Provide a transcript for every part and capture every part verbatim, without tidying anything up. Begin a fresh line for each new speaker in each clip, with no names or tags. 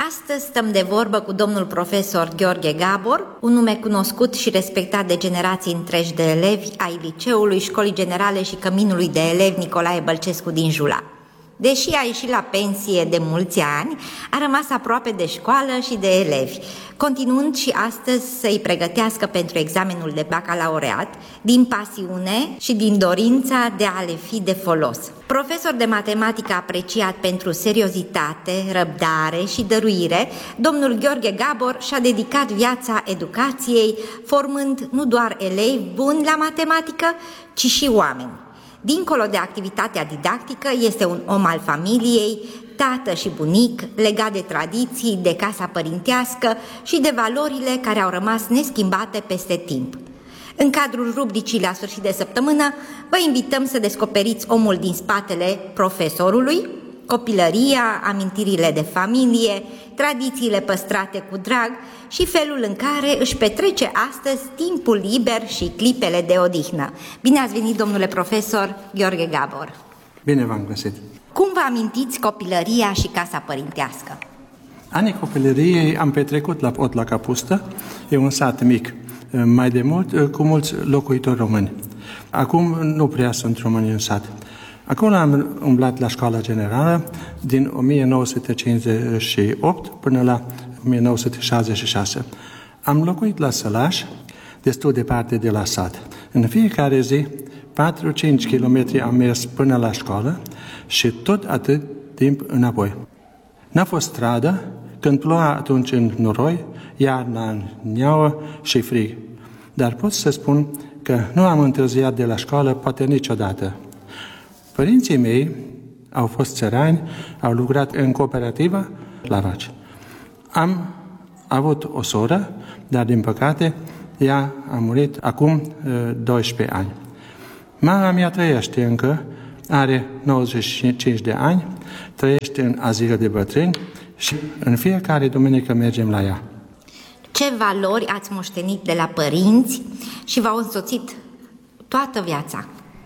Astăzi stăm de vorbă cu domnul profesor Gheorghe Gabor, un nume cunoscut și respectat de generații întregi de elevi ai liceului, școlii generale și căminului de elevi Nicolae Bălcescu din Jula. Deși a ieșit la pensie de mulți ani, a rămas aproape de școală și de elevi, continuând și astăzi să-i pregătească pentru examenul de bacalaureat, din pasiune și din dorința de a le fi de folos. Profesor de matematică apreciat pentru seriozitate, răbdare și dăruire, domnul Gheorghe Gabor și-a dedicat viața educației, formând nu doar elevi buni la matematică, ci și oameni. Dincolo de activitatea didactică, este un om al familiei, tată și bunic, legat de tradiții, de casa părintească și de valorile care au rămas neschimbate peste timp. În cadrul rubricii la sfârșit de săptămână, vă invităm să descoperiți omul din spatele profesorului, copilăria, amintirile de familie, tradițiile păstrate cu drag și felul în care își petrece astăzi timpul liber și clipele de odihnă. Bine ați venit, domnule profesor Gheorghe Gabor!
Bine v-am găsit!
Cum vă amintiți copilăria și casa părintească?
Anii copilăriei am petrecut la Pot la Capustă, e un sat mic, mai de mult cu mulți locuitori români. Acum nu prea sunt români în sat. Acolo am umblat la școala generală din o mie nouă sute cincizeci și opt până la o mie nouă sute șaizeci și șase. Am locuit la Sălaș, destul departe de la sat. În fiecare zi, patru-cinci kilometri am mers până la școală și tot atât timp înapoi. N-a fost stradă, când ploua atunci în noroi, iarna în neauă și frig. Dar pot să spun că nu am întârziat de la școală poate niciodată. Părinții mei au fost țărani, au lucrat în cooperativa Lavaci. Am avut o soră, dar din păcate ea a murit acum doisprezece ani. Mama mea trăiește încă, are nouăzeci și cinci de ani, trăiește în azil de bătrâni și în fiecare duminică mergem la ea.
Ce valori ați moștenit de la părinți și v-au însoțit toată viața?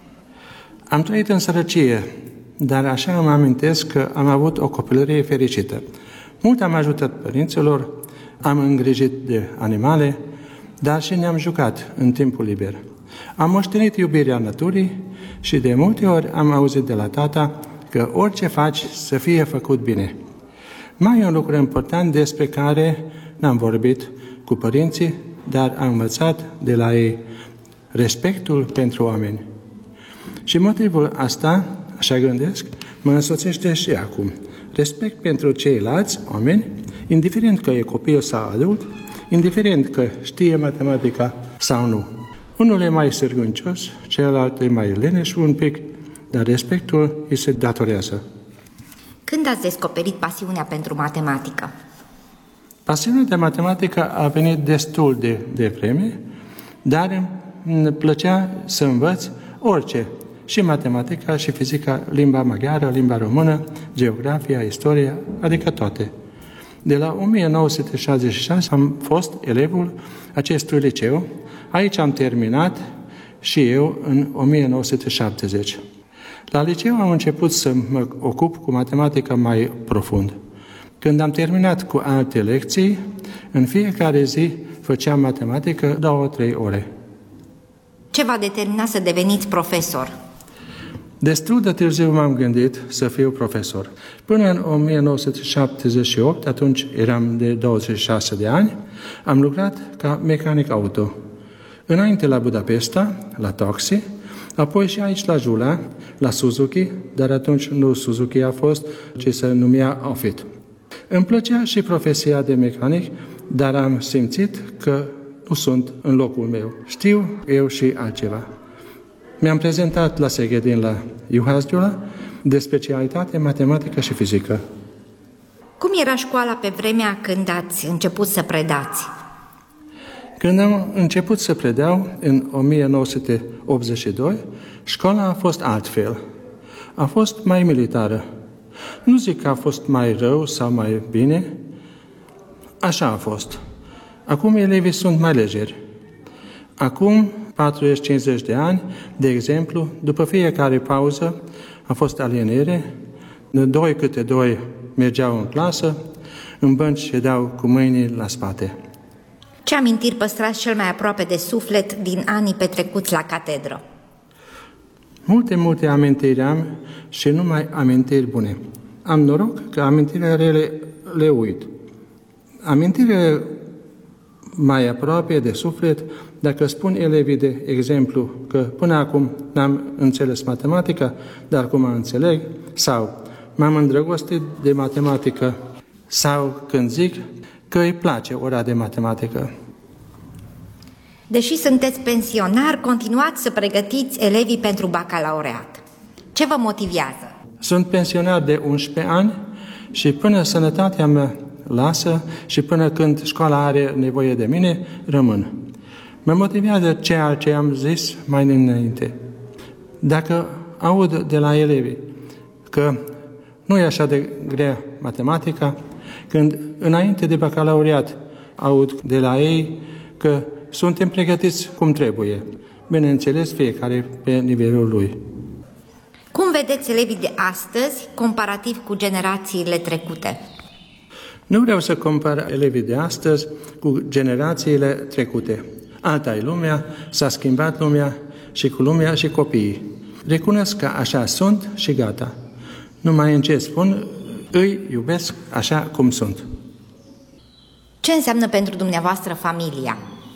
Am trăit în sărăcie, dar așa îmi amintesc că am avut o copilărie fericită. Mult am ajutat părinților, am îngrijit de animale, dar și ne-am jucat în timpul liber. Am moștenit iubirea naturii și de multe ori am auzit de la tata că orice faci să fie făcut bine. Mai e un lucru important despre care n-am vorbit cu părinții, dar am învățat de la ei respectul pentru oameni. Și motivul asta, așa gândesc, mă însoțește și acum. Respect pentru ceilalți oameni, indiferent că e copil sau adult, indiferent că știe matematica sau nu. Unul e mai sârguncios, celălalt e mai leneș un pic, dar respectul îi se datorează.
Când ați descoperit pasiunea pentru matematică?
Pasiunea de matematică a venit destul de, de vreme, dar îmi plăcea să învăț orice, și matematica, și fizica, limba maghiară, limba română, geografia, istoria, adică toate. De la o mie nouă sute șaizeci și șase am fost elevul acestui liceu. Aici am terminat și eu în o mie nouă sute șaptezeci. La liceu am început să mă ocup cu matematică mai profund. Când am terminat cu alte lecții, în fiecare zi făceam matematică două-trei ore.
Ce v-a determinat să deveniți profesor?
Destul de târziu m-am gândit să fiu profesor. Până în o mie nouă sute șaptezeci și opt, atunci eram de douăzeci și șase de ani, am lucrat ca mecanic auto. Înainte la Budapesta, la Taxi, apoi și aici la Jula, la Suzuki, dar atunci nu Suzuki a fost, ci se numea Ofit. Îmi plăcea și profesia de mecanic, dar am simțit că nu sunt în locul meu. Știu eu și altceva. Mi-am prezentat la Seghedin, la Juhász Gyula, de specialitate matematică și fizică.
Cum era școala pe vremea când ați început să predați?
Când am început să predau, în o mie nouă sute optzeci și doi, școala a fost altfel. A fost mai militară. Nu zic că a fost mai rău sau mai bine. Așa a fost. Acum elevii sunt mai legeri. Acum, patruzeci cincizeci de ani, de exemplu, după fiecare pauză a fost alienere, doi câte doi mergeau în clasă, în bănci ședeau cu mâinile la spate.
Ce amintiri păstrați cel mai aproape de suflet din anii petrecuți la catedră?
Multe, multe amintiri am și numai amintiri bune. Am noroc că amintirile rele le uit. Amintirile mai aproape de suflet, dacă spun elevii de exemplu că până acum n-am înțeles matematica, dar acum înțeleg, sau m-am îndrăgostit de matematică, sau când zic că îi place ora de matematică.
Deși sunteți pensionar, continuați să pregătiți elevii pentru bacalaureat. Ce vă motivează?
Sunt pensionar de unsprezece ani și până sănătatea mea lasă și până când școala are nevoie de mine, rămân. Mă motivează ceea ce am zis mai înainte. Dacă aud de la elevi că nu e așa de grea matematica, când înainte de bacalaureat aud de la ei că suntem pregătiți cum trebuie. Bineînțeles, fiecare pe nivelul lui.
Cum vedeți elevii de astăzi comparativ cu generațiile trecute?
Nu vreau să compar elevii de astăzi cu generațiile trecute. Alta e lumea, s-a schimbat lumea și cu lumea și copiii. Recunosc că așa sunt și gata. Numai în ce spun, îi iubesc așa cum sunt.
Ce înseamnă pentru dumneavoastră familia?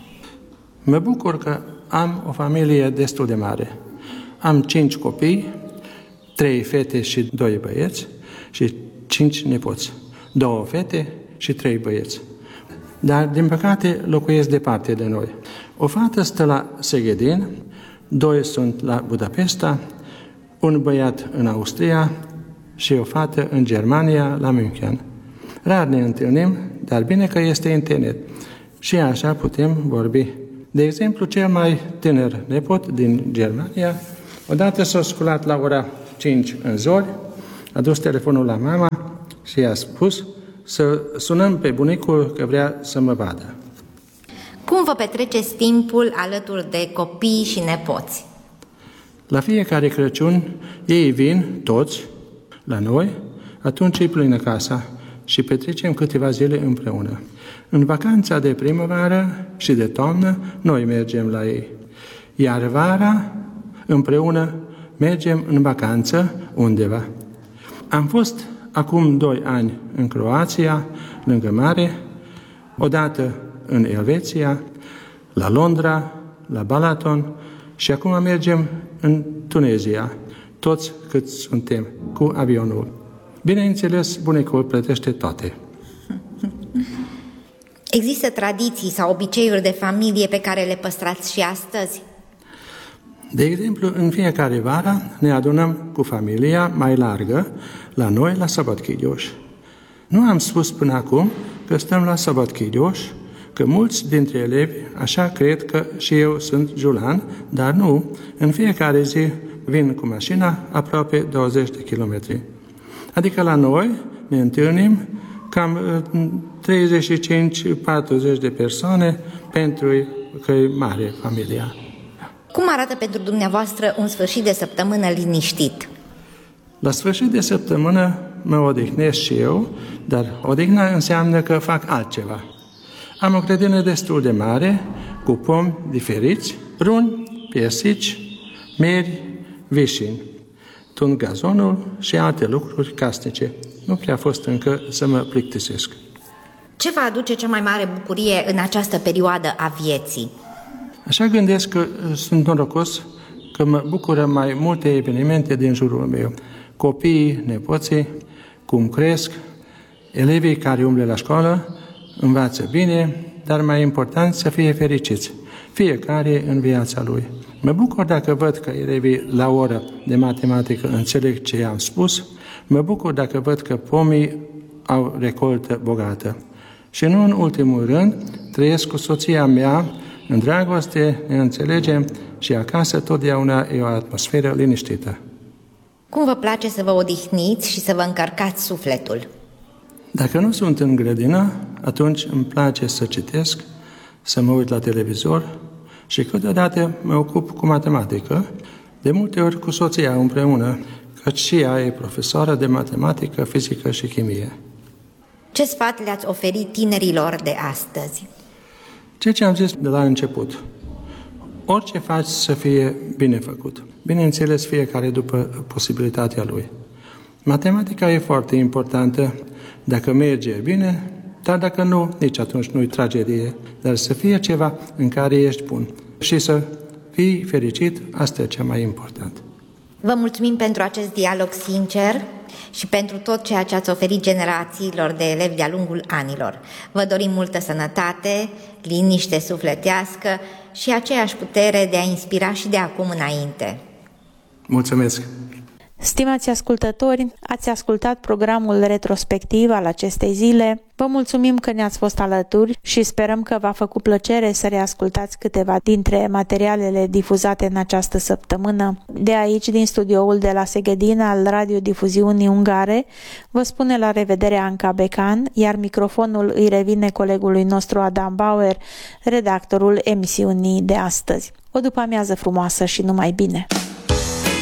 Mă bucur că am o familie destul de mare. Am cinci copii, trei fete și doi băieți și cinci nepoți. Două fete și trei băieți. Dar, din păcate, locuiesc departe de noi. O fată stă la Seghedin, doi sunt la Budapesta, un băiat în Austria și o fată în Germania, la München. Rar ne întâlnim, dar bine că este internet. Și așa putem vorbi. De exemplu, cel mai tânăr nepot din Germania, odată s-a sculat la ora cinci în zori, a dus telefonul la mama și i-a spus să sunăm pe bunicul că vrea să mă vadă.
Cum vă petreceți timpul alături de copii și nepoți?
La fiecare Crăciun ei vin, toți, la noi, atunci îi plină casa și petrecem câteva zile împreună. În vacanța de primăvară și de toamnă, noi mergem la ei. Iar vara, împreună, mergem în vacanță undeva. Am fost acum doi ani în Croația, lângă mare, odată în Elveția, la Londra, la Balaton și acum mergem în Tunezia, toți cât suntem, cu avionul. Bineînțeles, bunicul plătește toate.
Există tradiții sau obiceiuri de familie pe care le păstrați și astăzi?
De exemplu, în fiecare vară ne adunăm cu familia mai largă la noi la Szabadkígyós. Nu am spus până acum că stăm la Szabadkígyós, că mulți dintre elevi așa cred că și eu sunt julan, dar nu, în fiecare zi vin cu mașina aproape douăzeci de kilometri. Adică la noi ne întâlnim cam treizeci și cinci patruzeci de persoane pentru că e mare familia.
Cum arată pentru dumneavoastră un sfârșit de săptămână liniștit?
La sfârșit de săptămână mă odihnesc și eu, dar odihna înseamnă că fac altceva. Am o grădină destul de mare, cu pomi diferiți, pruni, piersici, mieri, vișini. Tund gazonul și alte lucruri casnice. Nu prea a fost încă să mă plictisesc.
Ce vă aduce cea mai mare bucurie în această perioadă a vieții?
Așa gândesc că sunt norocos că mă bucură mai multe evenimente din jurul meu. Copiii, nepoții, cum cresc, elevii care umblă la școală, învață bine, dar mai important să fie fericiți, fiecare în viața lui. Mă bucur dacă văd că elevii la oră de matematică înțeleg ce am spus, mă bucur dacă văd că pomii au recoltă bogată. Și nu în ultimul rând, trăiesc cu soția mea, în dragoste, ne înțelegem și acasă totdeauna e o atmosferă liniștită.
Cum vă place să vă odihniți și să vă încărcați sufletul?
Dacă nu sunt în grădină, atunci îmi place să citesc, să mă uit la televizor și câteodată mă ocup cu matematică, de multe ori cu soția împreună, căci și ea e profesoară de matematică, fizică și chimie.
Ce sfat le-ați oferit tinerilor de astăzi?
Ceea ce am zis de la început. Orice faci să fie bine făcut. Bineînțeles, fiecare după posibilitatea lui. Matematica e foarte importantă. Dacă merge, bine, dar dacă nu, nici atunci nu-i tragedie. Dar să fie ceva în care ești bun. Și să fii fericit, asta e cea mai important.
Vă mulțumim pentru acest dialog sincer și pentru tot ceea ce ați oferit generațiilor de elevi de-a lungul anilor. Vă dorim multă sănătate, liniște sufletească și aceeași putere de a inspira și de acum înainte.
Mulțumesc!
Stimați ascultători, ați ascultat programul retrospectiv al acestei zile. Vă mulțumim că ne-ați fost alături și sperăm că v-a făcut plăcere să reascultați câteva dintre materialele difuzate în această săptămână. De aici, din studioul de la Seghedin al radiodifuziunii ungare, vă spune la revedere Anca Becan, iar microfonul îi revine colegului nostru Adam Bauer, redactorul emisiunii de astăzi. O după-amiază frumoasă și numai bine!